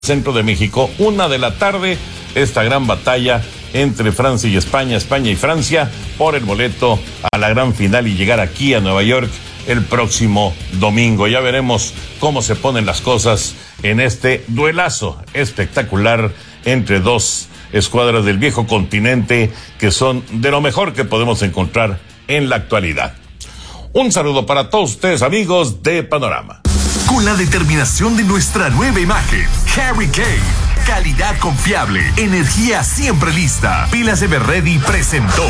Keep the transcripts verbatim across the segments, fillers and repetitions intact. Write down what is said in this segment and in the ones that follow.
Centro de México, una de la tarde, esta gran batalla entre Francia y España, España y Francia, por el boleto a la gran final y llegar aquí a Nueva York el próximo domingo. Ya veremos cómo se ponen las cosas en este duelazo espectacular entre dos escuadras del viejo continente que son de lo mejor que podemos encontrar en la actualidad. Un saludo para todos ustedes, amigos de Panorama. Con la determinación de nuestra nueva imagen, Harry Kane, calidad confiable, energía siempre lista. Pilas Everready presentó.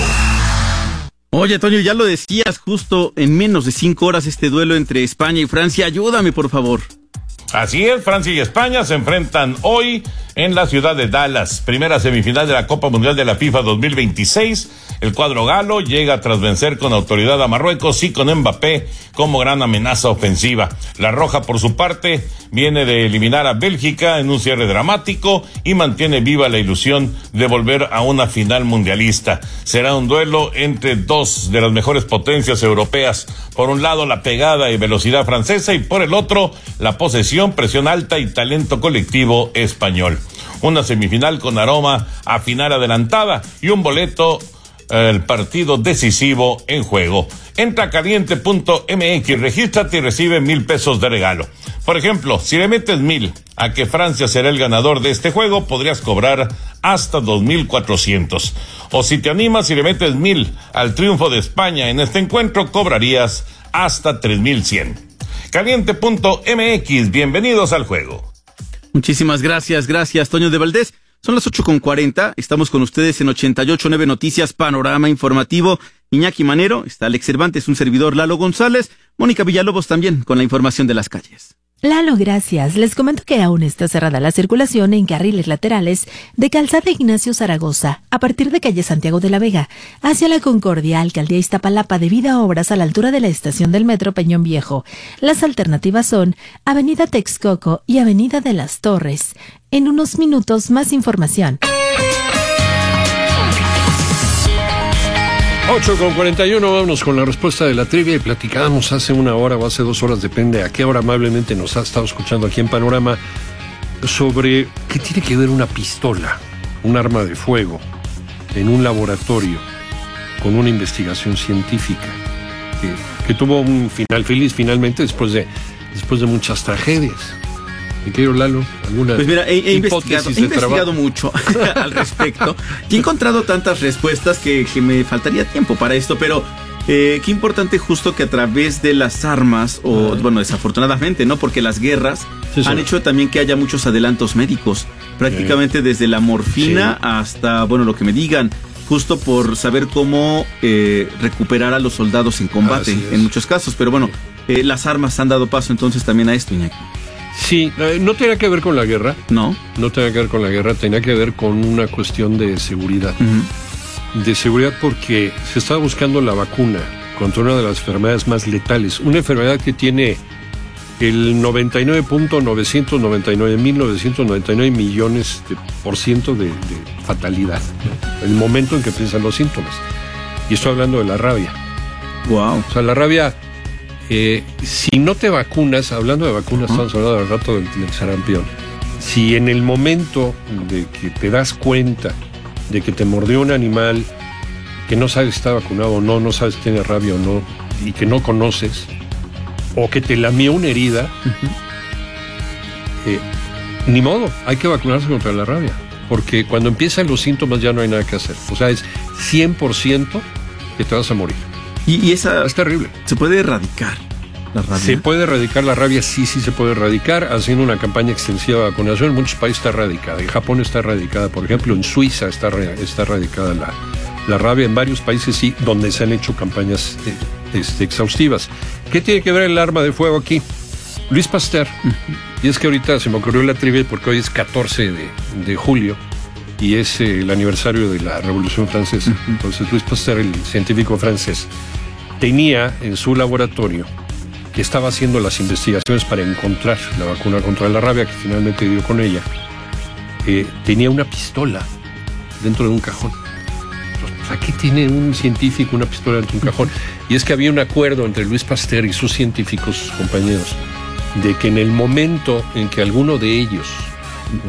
Oye, Toño, ya lo decías, justo en menos de cinco horas este duelo entre España y Francia. Ayúdame, por favor. Así es, Francia y España se enfrentan hoy en la ciudad de Dallas. Primera semifinal de la Copa Mundial de la FIFA dos mil veintiséis. El cuadro galo llega tras vencer con autoridad a Marruecos y con Mbappé como gran amenaza ofensiva. La roja, por su parte, viene de eliminar a Bélgica en un cierre dramático y mantiene viva la ilusión de volver a una final mundialista. Será un duelo entre dos de las mejores potencias europeas. Por un lado, la pegada y velocidad francesa y por el otro, la posesión, presión alta y talento colectivo español. Una semifinal con aroma a final adelantada y un boleto, el partido decisivo en juego. Entra a caliente punto m x, regístrate y recibe mil pesos de regalo. Por ejemplo, si le metes mil a que Francia será el ganador de este juego, podrías cobrar hasta dos mil cuatrocientos. O si te animas y le metes mil al triunfo de España en este encuentro, cobrarías hasta tres mil cien. caliente punto m x, bienvenidos al juego. Muchísimas gracias, gracias, Toño de Valdés. Son las ocho con cuarenta, estamos con ustedes en ochenta y ocho punto nueve Noticias, Panorama Informativo. Iñaki Manero, está Alex Cervantes, un servidor Lalo González, Mónica Villalobos también con la información de las calles. Lalo, gracias. Les comento que aún está cerrada la circulación en carriles laterales de Calzada Ignacio Zaragoza, a partir de calle Santiago de la Vega, hacia la Concordia, Alcaldía Iztapalapa, debido a obras a la altura de la estación del metro Peñón Viejo. Las alternativas son Avenida Texcoco y Avenida de las Torres. En unos minutos, más información. ocho con cuarenta y uno, vámonos con la respuesta de la trivia y platicábamos hace una hora o hace dos horas, depende a qué hora amablemente nos ha estado escuchando aquí en Panorama, sobre qué tiene que ver una pistola, un arma de fuego, en un laboratorio, con una investigación científica, que, que tuvo un final feliz finalmente después de, después de muchas tragedias. Mi querido Lalo, ¿alguna Pues mira, he, he investigado, he investigado trabajo? mucho al respecto y he encontrado tantas respuestas que, que me faltaría tiempo para esto, pero eh, qué importante justo que a través de las armas, o bueno, desafortunadamente, ¿no? Porque las guerras sí, han hecho también que haya muchos adelantos médicos, prácticamente sí. Desde la morfina sí. hasta, bueno, lo que me digan, justo por saber cómo eh, recuperar a los soldados en combate, en muchos casos, pero bueno, eh, las armas han dado paso entonces también a esto, Iñaki. Sí, no tenía que ver con la guerra. No. No tenía que ver con la guerra, tenía que ver con una cuestión de seguridad. Uh-huh. De seguridad porque se estaba buscando la vacuna contra una de las enfermedades más letales. Una enfermedad que tiene el noventa y nueve punto novecientos noventa y nueve mil novecientos noventa y nueve millones de por ciento de, de fatalidad. ¿No? El momento en que empiezan los síntomas. Y estoy hablando de la rabia. Wow. O sea, la rabia... Eh, si no te vacunas, hablando de vacunas, uh-huh. estamos hablando del rato del, del sarampión. Si en el momento de que te das cuenta de que te mordió un animal que no sabes si está vacunado o no, no sabes si tiene rabia o no, y que no conoces, o que te lamió una herida, uh-huh. eh, ni modo, hay que vacunarse contra la rabia, porque cuando empiezan los síntomas ya no hay nada que hacer. O sea, es cien por ciento que te vas a morir. Y, y esa es terrible. ¿Se puede erradicar la rabia? Se puede erradicar la rabia, sí, sí se puede erradicar, haciendo una campaña extensiva de vacunación. En muchos países está erradicada. En Japón está erradicada, por ejemplo, en Suiza está, está erradicada la, la rabia. En varios países sí, donde se han hecho campañas eh, este, exhaustivas. ¿Qué tiene que ver el arma de fuego aquí? Luis Pasteur. Uh-huh. Y es que ahorita se me ocurrió la trivia porque hoy es catorce de julio. Y es eh, el aniversario de la Revolución Francesa. Uh-huh. Entonces Luis Pasteur, el científico francés, tenía en su laboratorio, que estaba haciendo las investigaciones para encontrar la vacuna contra la rabia, que finalmente dio con ella, eh, tenía una pistola dentro de un cajón. Entonces, ¿a qué tiene un científico una pistola dentro de un cajón? Y es que había un acuerdo entre Luis Pasteur y sus científicos compañeros, de que en el momento en que alguno de ellos